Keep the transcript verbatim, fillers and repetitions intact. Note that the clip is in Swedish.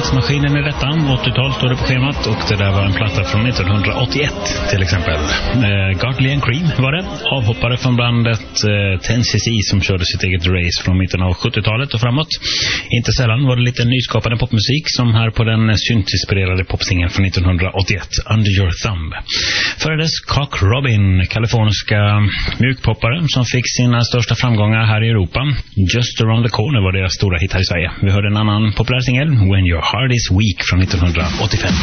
tidsmaskinen i detta. åttiotal står det på schemat och det där var en platta från nittonhundraåttioett till exempel. Eh, Gartley and Cream var det. Avhoppare från bandet eh, ten C C som körde sitt eget race från mitten av sjuttiotalet och framåt. Inte sällan var det lite nyskapande popmusik som här på den syntinspirerade popsingeln från nittonhundraåttioett, Under Your Thumb. Före dess Cock Robin, kaliforniska mjukpoppare som fick sina största framgångar här i Europa. Just Around the Corner var deras stora hit här i Sverige. Vi hörde en annan populär singel, When Your Heart Is Weak från nittonhundraåttiofem.